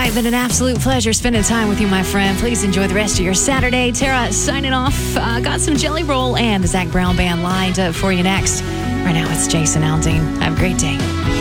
right, been an absolute pleasure spending time with you, my friend. Please enjoy the rest of your Saturday. Tara signing off. Got some Jelly Roll and the Zach Brown Band lined up for you next. Right now, it's Jason Aldean. Have a great day.